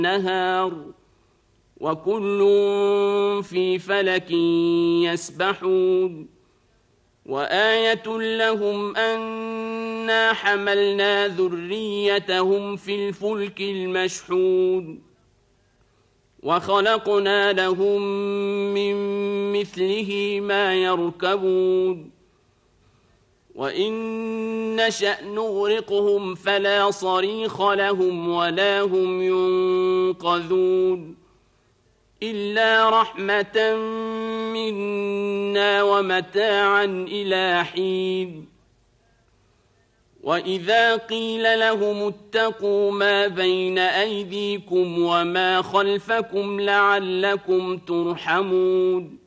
والنهار وكل في فلك يسبحون وآية لهم أنا حملنا ذريتهم في الفلك المشحون وخلقنا لهم من مثله ما يركبون وإن نشأ نغرقهم فلا صريخ لهم ولا هم ينقذون إلا رحمة منا ومتاعا إلى حين وإذا قيل لهم اتقوا ما بين أيديكم وما خلفكم لعلكم ترحمون